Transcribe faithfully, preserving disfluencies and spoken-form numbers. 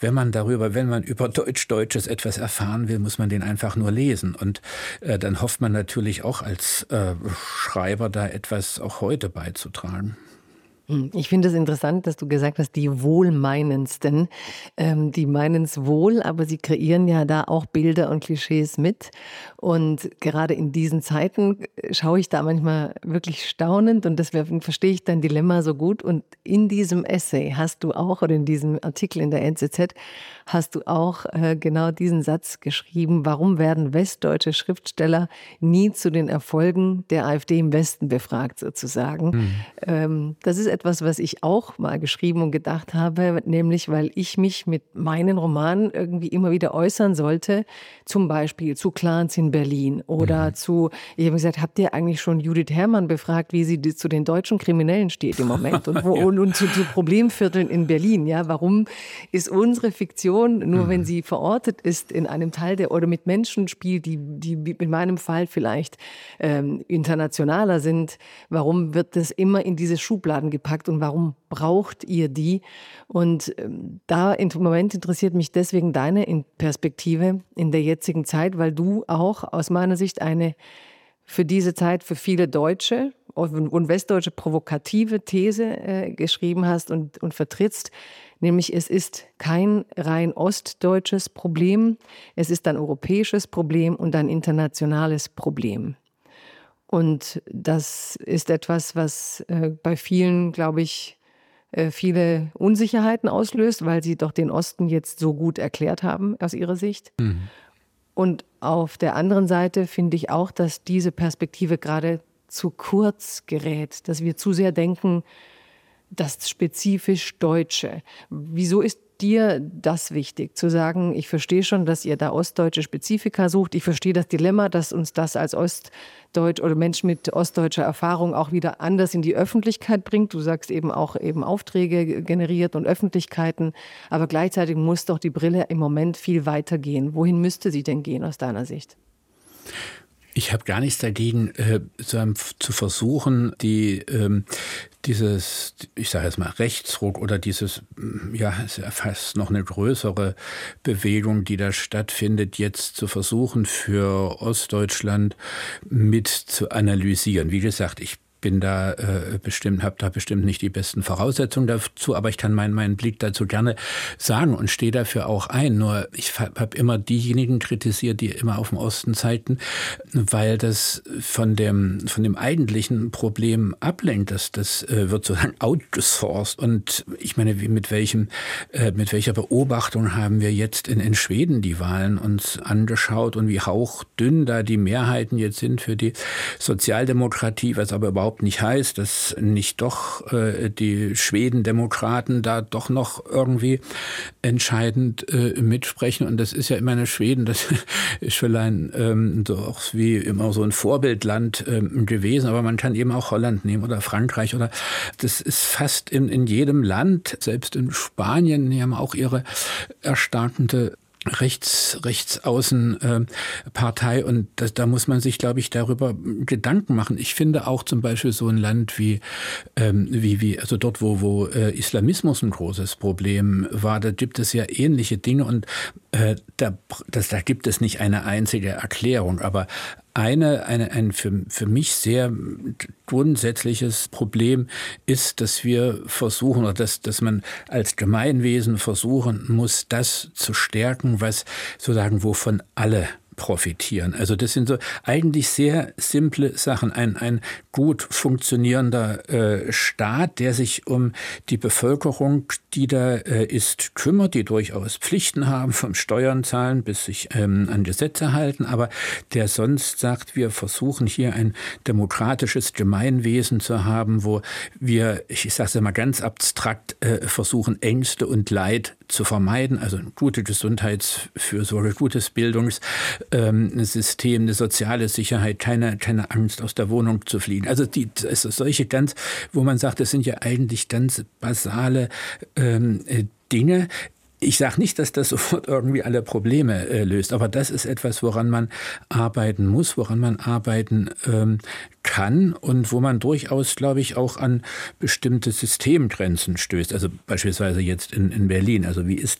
wenn man darüber, wenn man über Deutsch-Deutsches etwas erfahren will, muss man den einfach nur lesen. Und äh, dann hofft man natürlich auch als äh, Schreiber da etwas auch heute beizutragen. Ich finde es interessant, dass du gesagt hast, die Wohlmeinendsten. Ähm, die meinen es wohl, aber sie kreieren ja da auch Bilder und Klischees mit. Und gerade in diesen Zeiten schaue ich da manchmal wirklich staunend und deswegen verstehe ich dein Dilemma so gut. Und in diesem Essay hast du auch, oder in diesem Artikel in der N Z Z, hast du auch äh, genau diesen Satz geschrieben: Warum werden westdeutsche Schriftsteller nie zu den Erfolgen der AfD im Westen befragt, sozusagen? Mhm. Ähm, das ist etwas, was ich auch mal geschrieben und gedacht habe, nämlich weil ich mich mit meinen Romanen irgendwie immer wieder äußern sollte, zum Beispiel zu Clans in Berlin oder mhm. zu, ich habe gesagt, habt ihr eigentlich schon Judith Herrmann befragt, wie sie zu den deutschen Kriminellen steht im Moment und, wo, ja. und, und zu, zu Problemvierteln in Berlin? Ja, warum ist unsere Fiktion, nur mhm. wenn sie verortet ist in einem Teil der, oder mit Menschen spielt, die, die in meinem Fall vielleicht ähm, internationaler sind, warum wird das immer in diese Schubladen gepackt und warum braucht ihr die? Und ähm, da im Moment interessiert mich deswegen deine Perspektive in der jetzigen Zeit, weil du auch aus meiner Sicht eine für diese Zeit für viele Deutsche und westdeutsche provokative These äh, geschrieben hast und, und vertrittst, nämlich es ist kein rein ostdeutsches Problem, es ist ein europäisches Problem und ein internationales Problem. Und das ist etwas, was äh, bei vielen, glaube ich, äh, viele Unsicherheiten auslöst, weil sie doch den Osten jetzt so gut erklärt haben aus ihrer Sicht. Mhm. Und auf der anderen Seite finde ich auch, dass diese Perspektive gerade zu kurz gerät, dass wir zu sehr denken, das spezifisch Deutsche. Wieso ist dir das wichtig, zu sagen, ich verstehe schon, dass ihr da ostdeutsche Spezifika sucht, ich verstehe das Dilemma, dass uns das als Ostdeutsch oder Mensch mit ostdeutscher Erfahrung auch wieder anders in die Öffentlichkeit bringt. Du sagst eben auch eben Aufträge generiert und Öffentlichkeiten, aber gleichzeitig muss doch die Brille im Moment viel weiter gehen. Wohin müsste sie denn gehen aus deiner Sicht? Ich habe gar nichts dagegen, äh, zu versuchen, die ähm, dieses, ich sage jetzt mal Rechtsruck oder dieses, ja, ist ja fast noch eine größere Bewegung, die da stattfindet, jetzt zu versuchen, für Ostdeutschland mit zu analysieren. Wie gesagt, ich bin da äh, bestimmt, habe da bestimmt nicht die besten Voraussetzungen dazu, aber ich kann meinen meinen Blick dazu gerne sagen und stehe dafür auch ein. Nur ich habe immer diejenigen kritisiert, die immer auf den Osten zeigten, weil das von dem von dem eigentlichen Problem ablenkt. Das das äh, wird sozusagen outgesourced. Und ich meine, wie, mit welchem äh, mit welcher Beobachtung haben wir jetzt in, in Schweden die Wahlen uns angeschaut und wie hauchdünn da die Mehrheiten jetzt sind für die Sozialdemokratie, was aber überhaupt nicht heißt, dass nicht doch äh, die Schwedendemokraten da doch noch irgendwie entscheidend äh, mitsprechen. Und das ist ja immer eine Schweden, das ist vielleicht ähm, doch wie immer so ein Vorbildland ähm, gewesen. Aber man kann eben auch Holland nehmen oder Frankreich. Oder das ist fast in, in jedem Land, selbst in Spanien, die haben auch ihre erstarkende Rechts, Rechtsaußenpartei äh, und das, da muss man sich, glaube ich, darüber Gedanken machen. Ich finde auch zum Beispiel so ein Land wie, ähm, wie, wie also dort, wo, wo äh, Islamismus ein großes Problem war, da gibt es ja ähnliche Dinge und äh, da, das, da gibt es nicht eine einzige Erklärung, aber Eine, eine, ein für, für mich sehr grundsätzliches Problem ist, dass wir versuchen, oder dass, dass man als Gemeinwesen versuchen muss, das zu stärken, was sozusagen, wovon alle profitieren. Also das sind so eigentlich sehr simple Sachen. Ein, ein gut funktionierender äh, Staat, der sich um die Bevölkerung, die da äh, ist, kümmert, die durchaus Pflichten haben, vom Steuern zahlen bis sich ähm, an Gesetze halten, aber der sonst sagt, wir versuchen hier ein demokratisches Gemeinwesen zu haben, wo wir, ich sage es mal ganz abstrakt, äh, versuchen, Ängste und Leid zu vermeiden, also eine gute Gesundheitsfürsorge, gutes Bildungssystem, eine soziale Sicherheit, keine, keine Angst, aus der Wohnung zu fliehen. Also, die, also solche ganz, wo man sagt, das sind ja eigentlich ganz basale ähm, Dinge. Ich sage nicht, dass das sofort irgendwie alle Probleme äh, löst, aber das ist etwas, woran man arbeiten muss, woran man arbeiten ähm, kann und wo man durchaus, glaube ich, auch an bestimmte Systemgrenzen stößt. Also beispielsweise jetzt in, in Berlin. Also wie ist